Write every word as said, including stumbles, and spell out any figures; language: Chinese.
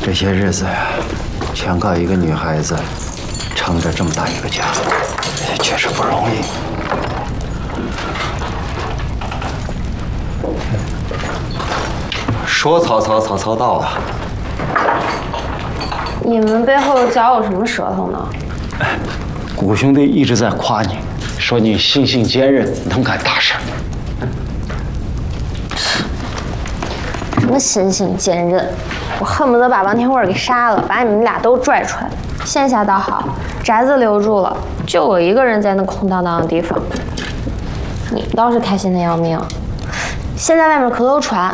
这些日子呀，全靠一个女孩子撑着这么大一个家，也确实不容易。说曹操，曹操到啊！ 你们背后嚼我什么舌头呢？ 谷兄弟一直在夸你，说你心性坚韧，能干大事。 什么心性坚韧？我恨不得把王天贵给杀了，把你们俩都拽出来。现下倒好，宅子留住了，就我一个人在那空荡荡的地方。你们倒是开心的要命。现在外面可都传